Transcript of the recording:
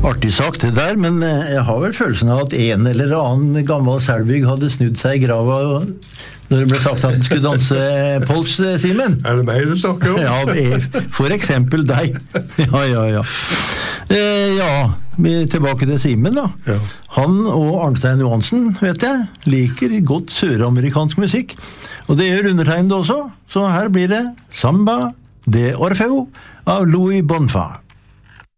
Artig sagt det der, men jeg har vel følelsen av at en eller annen gammel Selbygg hadde snudd seg I grava når det ble sagt at den skulle danse Pols, Simen. Det meg du snakker om? Ja, for eksempel deg. Ja. Ja, tilbake til Simen da. Ja. Han og Arnstein Johansen, vet jeg, liker godt søramerikansk musikk. Og det gjør undertegnede også, så her blir det Samba de Orfeo av Louis Bonfa.